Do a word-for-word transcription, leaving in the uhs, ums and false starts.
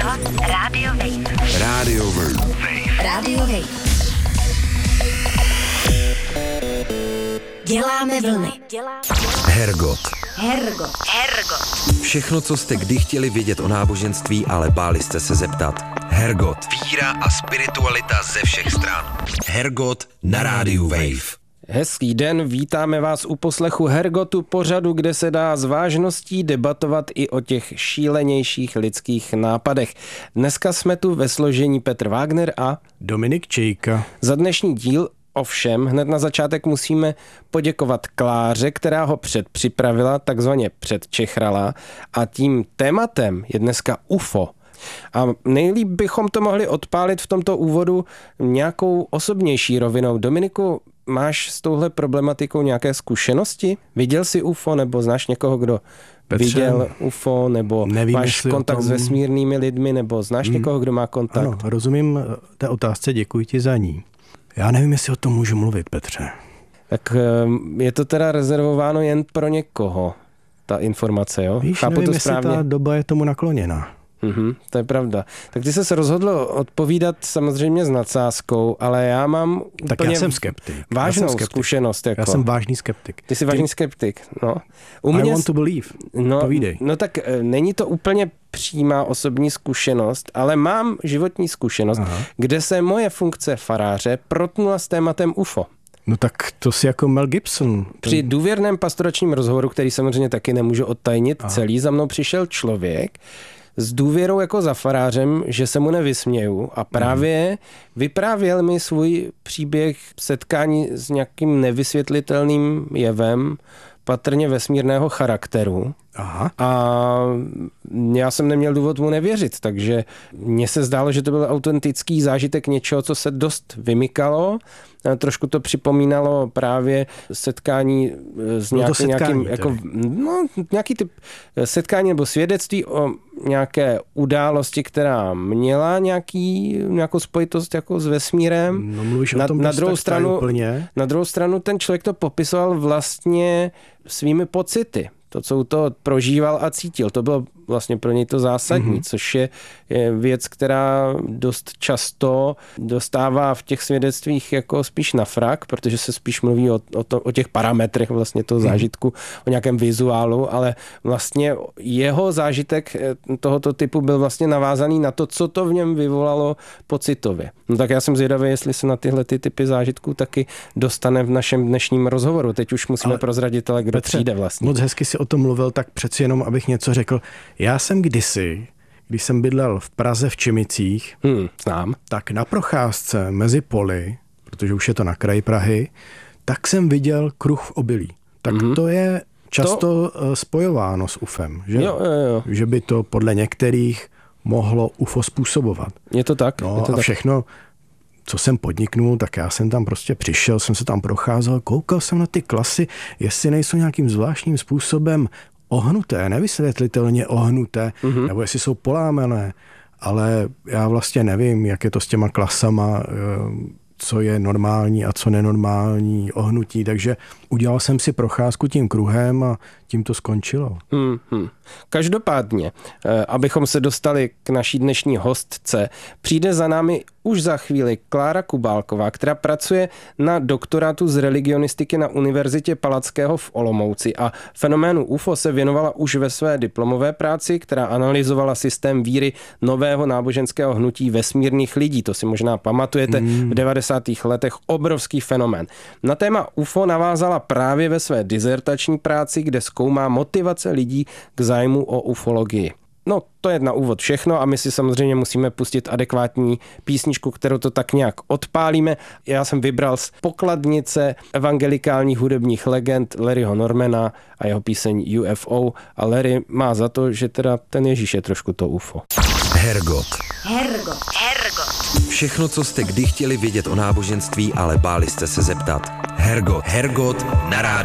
poslouchat Radio Wave. Radio Wave. Radio Wave. Děláme vlny. Hergot. Hergot. Hergot. Všechno, co jste kdy chtěli vědět o náboženství, ale báli jste se zeptat. Hergot. Víra a spiritualita ze všech stran. Hergot na rádiu Wave. Hezký den, vítáme vás u poslechu Hergotu, pořadu, kde se dá s vážností debatovat i o těch šílenějších lidských nápadech. Dneska jsme tu ve složení Petr Wagner a Dominik Čejka. Za dnešní díl ovšem hned na začátek musíme poděkovat Kláře, která ho předpřipravila, takzvaně předčechrala, a tím tématem je dneska U F O. A nejlíp bychom to mohli odpálit v tomto úvodu nějakou osobnější rovinou. Dominiku, máš s touhle problematikou nějaké zkušenosti? Viděl jsi U F O nebo znáš někoho, kdo Petře, viděl U F O, nebo nevím, máš kontakt tom... s vesmírnými lidmi, nebo znáš hmm. někoho, kdo má kontakt? Ano, rozumím té otázce, děkuji ti za ní. Já nevím, jestli o tom můžu mluvit, Petře. Tak je to teda rezervováno jen pro někoho, ta informace, jo? Víš, Chápu nevím, to jestli správně? Ta doba je tomu nakloněna. Mhm, to je pravda. Tak ty jsi se rozhodl odpovídat samozřejmě s nadsázkou, ale já mám úplně tak já jsem skeptik. vážnou já jsem skeptik. zkušenost. Jako. Já jsem vážný skeptik. Ty jsi vážný ty... skeptik, no. U I mě... want to believe. No, Povídej. No tak není to úplně přímá osobní zkušenost, ale mám životní zkušenost, Aha. kde se moje funkce faráře protnula s tématem U F O. No tak to si jako Mel Gibson. Ten... Při důvěrném pastoračním rozhovoru, který samozřejmě taky nemůžu odtajnit Aha. celý, za mnou přišel člověk s důvěrou jako za farářem, že se mu nevysměju, a právě mm. vyprávěl mi svůj příběh setkání s nějakým nevysvětlitelným jevem, patrně vesmírného charakteru. Aha. A já jsem neměl důvod mu nevěřit, takže mně se zdálo, že to byl autentický zážitek něčeho, co se dost vymykalo. Trošku to připomínalo právě setkání s nějaký, setkání, nějakým, jako, no, nějaký typ setkání nebo svědectví o nějaké události, která měla nějaký, nějakou spojitost jako s vesmírem. No, mluvíš na, o tom na, druhou stranu, úplně. na druhou stranu ten člověk to popisoval vlastně svými pocity. To, co to prožíval a cítil, to bylo vlastně pro něj to zásadní, mm-hmm. což je, je věc, která dost často dostává v těch svědectvích jako spíš na frak, protože se spíš mluví o, o, to, o těch parametrech vlastně toho mm-hmm. zážitku, o nějakém vizuálu, ale vlastně jeho zážitek tohoto typu byl vlastně navázaný na to, co to v něm vyvolalo pocitově. No tak já jsem zvědavý, jestli se na tyhle ty typy zážitků taky dostane v našem dnešním rozhovoru. Teď už musíme ale prozradit, ale kdo Petře, přijde vlastně. Moc hezky si o tom mluvil, tak přeci jenom, abych něco řekl. Já jsem kdysi, když jsem bydlel v Praze v Čimicích, hmm, znám. tak na procházce mezi poli, protože už je to na kraji Prahy, tak jsem viděl kruh v obilí. Tak mm-hmm. to je často to... spojováno s UFem, že? Jo, jo, jo. Že by to podle některých mohlo U F O způsobovat. Je to tak. No je to a tak. všechno, co jsem podniknul, tak já jsem tam prostě přišel, jsem se tam procházel, koukal jsem na ty klasy, jestli nejsou nějakým zvláštním způsobem ohnuté, nevysvětlitelně ohnuté, mm-hmm. nebo jestli jsou polámené, ale já vlastně nevím, jak je to s těma klasama, co je normální a co nenormální ohnutí, takže udělal jsem si procházku tím kruhem a tím to skončilo. Hmm, hmm. Každopádně, abychom se dostali k naší dnešní hostce, přijde za námi už za chvíli Klára Kubálková, která pracuje na doktorátu z religionistiky na Univerzitě Palackého v Olomouci a fenoménu U F O se věnovala už ve své diplomové práci, která analyzovala systém víry nového náboženského hnutí vesmírných lidí. To si možná pamatujete, hmm. v devadesátých letech obrovský fenomén. Na téma U F O navázala právě ve své dizertační práci, kde zkoumá motivace lidí k zájmu o ufologii. No, to je na úvod všechno a my si samozřejmě musíme pustit adekvátní písničku, kterou to tak nějak odpálíme. Já jsem vybral z pokladnice evangelikálních hudebních legend Larryho Normana a jeho píseň U F O, a Larry má za to, že teda ten Ježíš je trošku to U F O. Hergot. Hergot. Hergot. Všechno, co jste kdy chtěli vědět o náboženství, ale báli jste se zeptat. Hergot. Hergot na rádiu